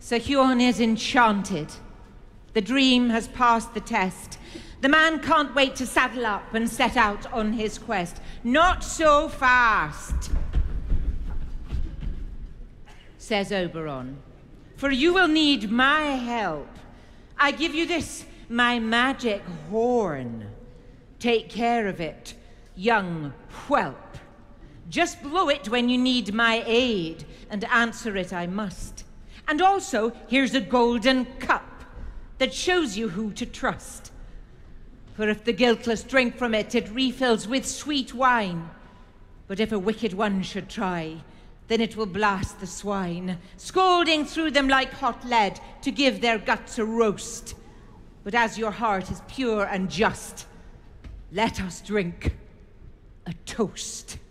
Sir Huon is enchanted. The dream has passed the test. The man can't wait to saddle up and set out on his quest. Not so fast, says Oberon, for you will need my help. I give you this, my magic horn. Take care of it, young whelp. Just blow it when you need my aid, and answer it I must. And also, here's a golden cup that shows you who to trust. For if the guiltless drink from it, it refills with sweet wine. But if a wicked one should try, then it will blast the swine, scalding through them like hot lead to give their guts a roast. But as your heart is pure and just, let us drink a toast.